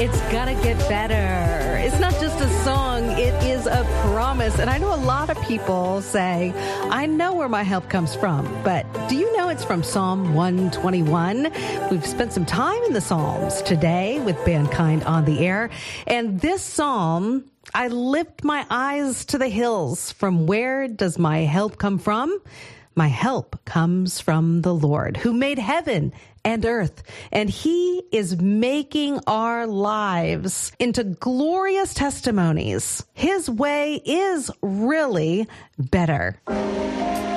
It's gonna get better. It's not just a song, it is a promise. And I know a lot of people say, I know where my help comes from. But do you know it's from Psalm 121? We've spent some time in the Psalms today with Mankind on the Air. And this psalm, I lift my eyes to the hills. From where does my help come from? My help comes from the Lord, who made heaven and earth, and he is making our lives into glorious testimonies. His way is really better.